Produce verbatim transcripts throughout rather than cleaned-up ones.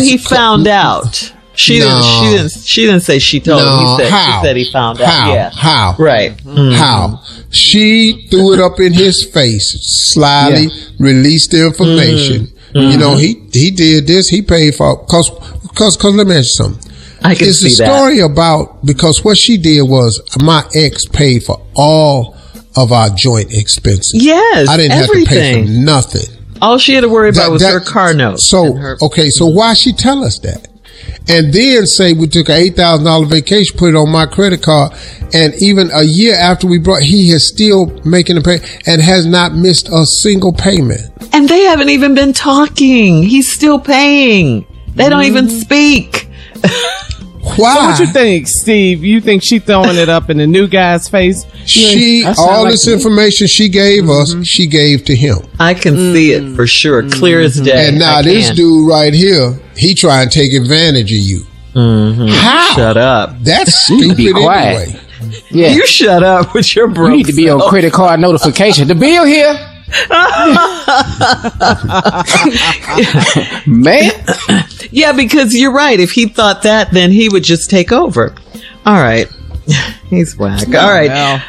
he found out. She no. didn't. She didn't. She didn't say she told no. him. He said, How? She said he found out. How? Yeah. How? Right. Mm-hmm. How? She threw it up in his face, slyly yeah. released the information. Mm-hmm. You know, he he did this. He paid for because because because let me ask you something. I can it's see a story that. about because what she did was my ex paid for all of our joint expenses. Yes, I didn't everything. have to pay for nothing. All she had to worry about that, was that, her car note. So her- okay, so why she tell us that? And then say we took an eight thousand dollars vacation, put it on my credit card, and even a year after we brought, he is still making a pay and has not missed a single payment. And they haven't even been talking. He's still paying. They mm. don't even speak. Why? So what you think, Steve? You think she throwing it up in the new guy's face? She, all like this information she gave mm-hmm. us, she gave to him. I can mm-hmm. see it for sure, clear as day. And now I this can. dude right here, he try and take advantage of you. Mm-hmm. How? Shut up. That's stupid be quiet. anyway. Yeah. You shut up with your broke You need to be self. on credit card notification. The bill here. Man. Yeah, because you're right. If he thought that, then he would just take over. All right. He's whack. All right. Well.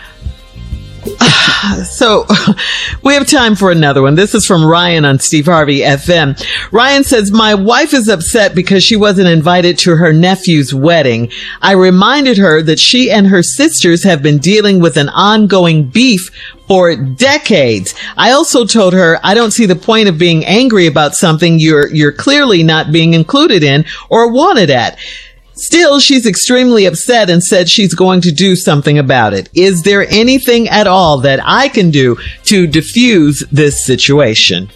So we have time for another one. This is from Ryan on Steve Harvey F M. Ryan says, my wife is upset because she wasn't invited to her nephew's wedding. I reminded her that she and her sisters have been dealing with an ongoing beef for decades. I also told her I don't see the point of being angry about something you're you're clearly not being included in or wanted at. Still, she's extremely upset and said she's going to do something about it. Is there anything at all that I can do to diffuse this situation?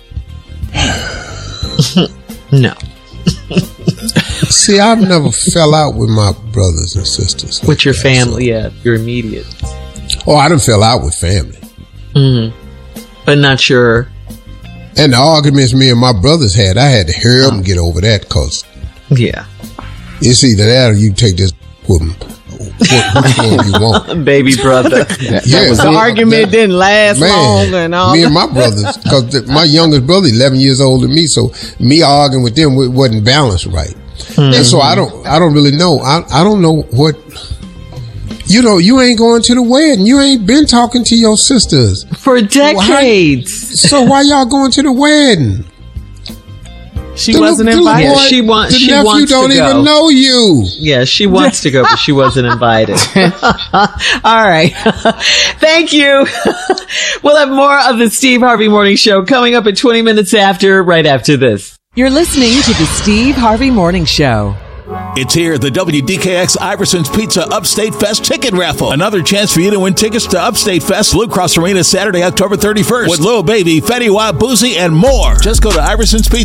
No. See, I've never fell out with my brothers and sisters. Like with your that, family, so. yeah, your immediate. Oh, I done fell out with family. Mm-hmm. But not sure. And the arguments me and my brothers had, I had to hurry up and get over that because yeah. It's either that or you take this woman. Which one you want? Baby brother. that, yeah, that was the it. argument that, didn't last man, long and all. Me and my brothers, because my youngest brother eleven years older than me, so me arguing with them wasn't balanced right. Mm-hmm. And so I don't, I don't really know. I, I don't know what. You know, you ain't going to the wedding. You ain't been talking to your sisters for decades. So why, so why y'all going to the wedding? She the, wasn't the, invited. Yeah, she wants. The she nephew wants don't to even go. know you. Yeah, she wants to go, but she wasn't invited. All right. Thank you. We'll have more of the Steve Harvey Morning Show coming up at twenty minutes after, right after this. You're listening to the Steve Harvey Morning Show. It's here, the W D K X Iverson's Pizza Upstate Fest ticket raffle. Another chance for you to win tickets to Upstate Fest, Blue Cross Arena, Saturday, October thirty-first. With Lil Baby, Fetty Wap, Boozy, and more. Just go to Iverson's Pizza.